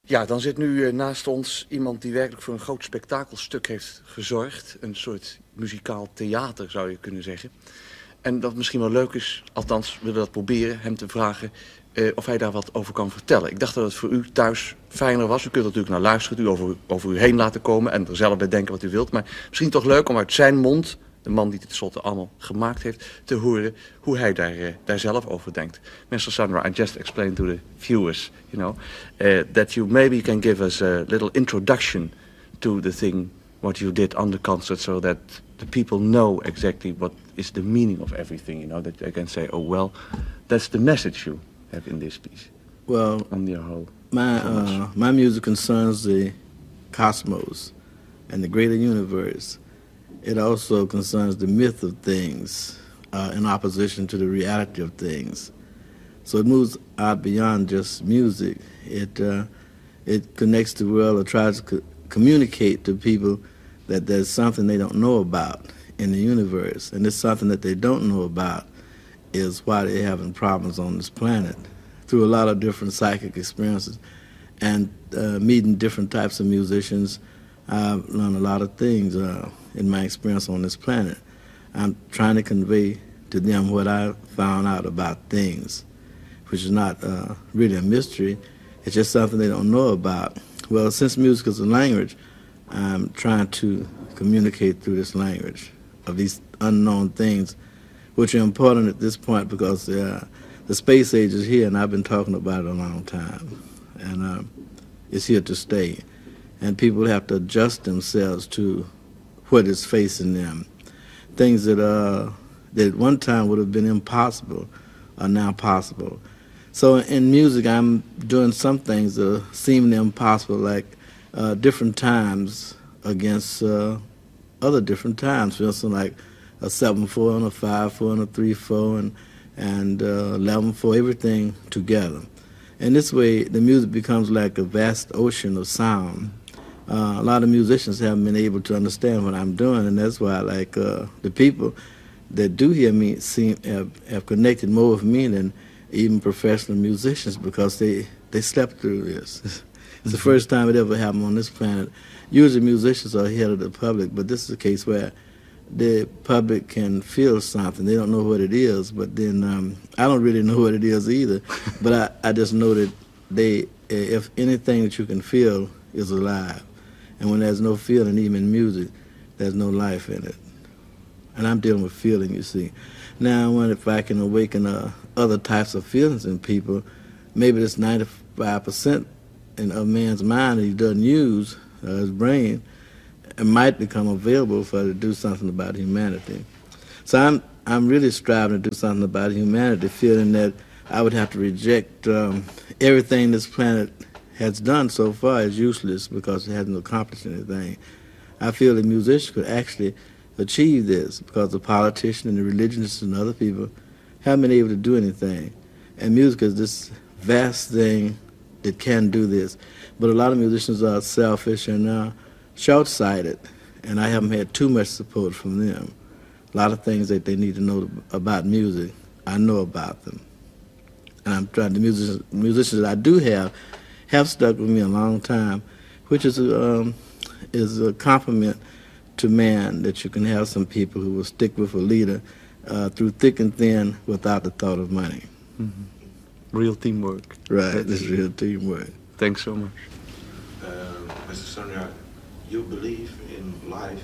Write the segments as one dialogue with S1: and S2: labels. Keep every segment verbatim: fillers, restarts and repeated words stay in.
S1: Ja, dan zit nu uh, naast ons iemand die werkelijk voor een groot spektakelstuk heeft gezorgd. Een soort muzikaal theater, zou je kunnen zeggen. En dat misschien wel leuk is, althans willen we dat proberen, hem te vragen uh, of hij daar wat over kan vertellen. Ik dacht dat het voor u thuis fijner was. U kunt er natuurlijk naar luisteren, u over, over u heen laten komen en er zelf bij denken wat u wilt. Maar misschien toch leuk om uit zijn mond, de man die het tenslotte allemaal gemaakt heeft, te horen hoe hij daar, uh, daar zelf over denkt. mister Sandra, I just explained to the viewers, you know, uh, that you maybe can give us a little introduction to the thing, what you did on the concert, so that the people know exactly what is the meaning of everything, you know, that they can say, oh, well, that's the message you have in this piece.
S2: Well,
S1: on the whole,
S2: my, uh, my music concerns the cosmos and the greater universe. It also concerns the myth of things uh, in opposition to the reality of things. So it moves out beyond just music. It, uh, it connects the world or tries to co communicate to people that there's something they don't know about in the universe. And this something that they don't know about is why they're having problems on this planet. Through a lot of different psychic experiences and uh, meeting different types of musicians, I've learned a lot of things uh, in my experience on this planet. I'm trying to convey to them what I found out about things, which is not uh, really a mystery. It's just something they don't know about. Well, since music is a language, I'm trying to communicate through this language of these unknown things, which are important at this point because uh, the space age is here, and I've been talking about it a long time, and uh, it's here to stay. And people have to adjust themselves to what is facing them. Things that uh, that at one time would have been impossible are now possible. So in music, I'm doing some things that seem impossible, like uh, different times against uh, other different times. For instance, like a seven four and a five four and a three four and and uh, eleven four, everything together. And this way, the music becomes like a vast ocean of sound. Uh, a lot of musicians haven't been able to understand what I'm doing, and that's why, like, uh, the people that do hear me seem have, have connected more with me than even professional musicians because they, they slept through this. It's mm-hmm. the first time it ever happened on this planet. Usually musicians are ahead of the public, but this is a case where the public can feel something. They don't know what it is, but then um, I don't really know what it is either, but I, I just know that they, if anything that you can feel is alive. And when there's no feeling, even in music, there's no life in it. And I'm dealing with feeling, you see. Now I wonder if I can awaken uh, other types of feelings in people. Maybe this ninety-five percent in a man's mind that he doesn't use, uh, his brain, it might become available for to do something about humanity. So I'm, I'm really striving to do something about humanity, feeling that I would have to reject um, everything this planet has done so far is useless because it hasn't accomplished anything. I feel that musicians could actually achieve this because the politicians and the religionists and other people haven't been able to do anything. And music is this vast thing that can do this. But a lot of musicians are selfish and uh, short-sighted, and I haven't had too much support from them. A lot of things that they need to know about music, I know about them. And I'm trying, the musicians, musicians that I do have have stuck with me a long time, which is a, um, is a compliment to man that you can have some people who will stick with a leader uh, through thick and thin without the thought of money.
S1: Mm-hmm. Real teamwork.
S2: Right, this is real teamwork.
S1: Thanks so much.
S3: Uh, mister Sandra, you believe in life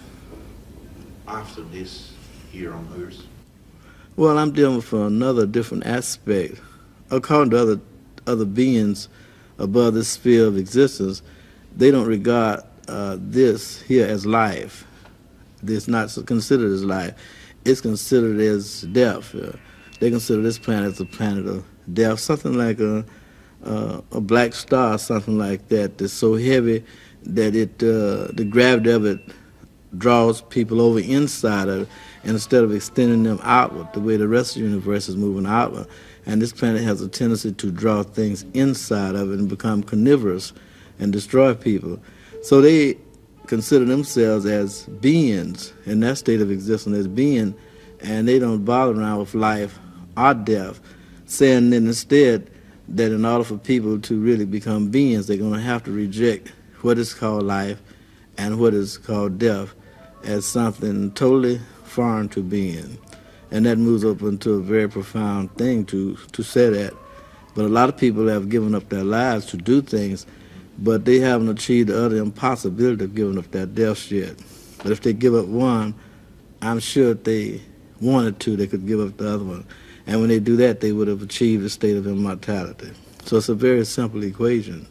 S3: after this here on Earth?
S2: Well, I'm dealing with another different aspect. According to other, other beings above this sphere of existence, they don't regard uh, this here as life. It's not considered as life. It's considered as death. Uh, they consider this planet as a planet of death, something like a, uh, a black star, something like that, that's so heavy that it, uh, the gravity of it draws people over inside of it, and instead of extending them outward, the way the rest of the universe is moving outward. And this planet has a tendency to draw things inside of it and become carnivorous and destroy people. So they consider themselves as beings in that state of existence, as being, and they don't bother around with life or death, saying that instead that in order for people to really become beings, they're going to have to reject what is called life and what is called death as something totally foreign to being. And that moves up into a very profound thing to, to say that. But a lot of people have given up their lives to do things, but they haven't achieved the other impossibility of giving up their deaths yet. But if they give up one, I'm sure if they wanted to, they could give up the other one. And when they do that, they would have achieved a state of immortality. So it's a very simple equation.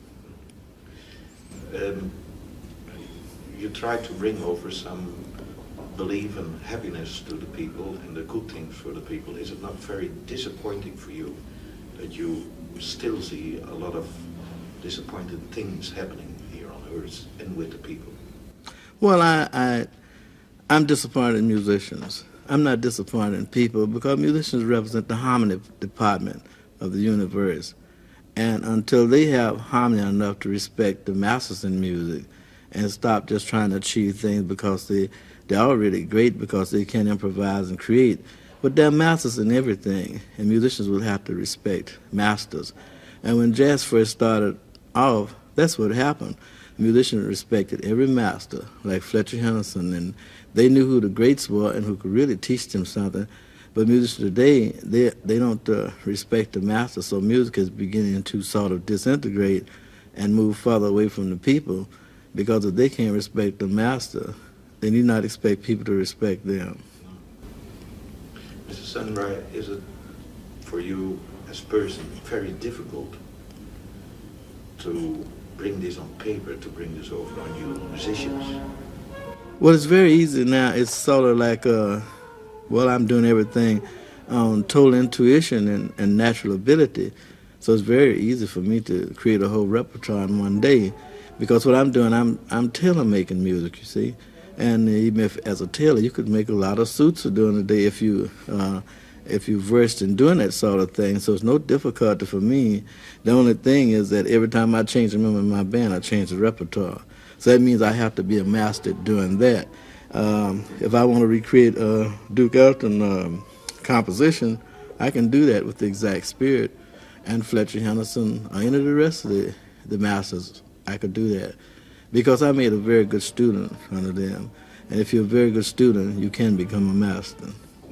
S3: Um, you try to bring over some belief and happiness to the people and the good things for the people. Is it not very disappointing for you that you still see a lot of disappointed things happening here on Earth and with the people?
S2: Well, I, I, I'm disappointed in musicians. I'm not disappointed in people because musicians represent the harmony department of the universe. And until they have harmony enough to respect the masters in music and stop just trying to achieve things because they, they're already great because they can improvise and create, but they're masters in everything, and musicians will have to respect masters. And when jazz first started off, that's what happened. Musicians respected every master, like Fletcher Henderson, and they knew who the greats were and who could really teach them something. But musicians today, they they don't uh, respect the master, so music is beginning to sort of disintegrate and move further away from the people, because if they can't respect the master, they need not expect people to respect them.
S3: Mister Sunray, is it for you as a person very difficult to bring this on paper, to bring this over on you musicians?
S2: Well, it's very easy now. It's sort of like, uh, well, I'm doing everything on total intuition and, and natural ability. So it's very easy for me to create a whole repertoire in one day, because what I'm doing, I'm I'm tailor-making music, you see. And even if, as a tailor, you could make a lot of suits during the day if you uh, if you versed in doing that sort of thing. So it's no difficulty for me. The only thing is that every time I change a member in my band, I change the repertoire. So that means I have to be a master at doing that. Um, if I want to recreate a Duke Ellington um, composition, I can do that with the exact spirit. And Fletcher Henderson, or any of the rest of the, the masters, I could do that. Because I made a very good student under them. And if you're a very good student, you can become a master.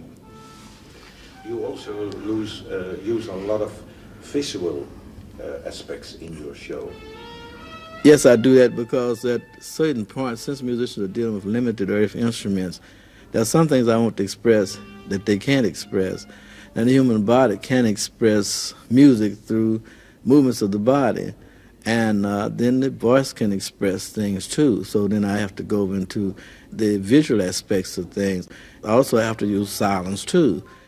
S3: You also lose, uh, use a lot of visual uh, aspects in your show.
S2: Yes, I do that because at certain points, since musicians are dealing with limited earth instruments, there are some things I want to express that they can't express. And the human body can express music through movements of the body. And uh, then the voice can express things too. So then I have to go into the visual aspects of things. I also have to use silence too.